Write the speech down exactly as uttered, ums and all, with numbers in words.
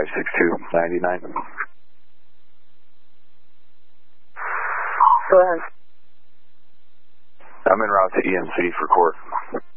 five six two nine nine. Go ahead. I'm en route to E M C for court.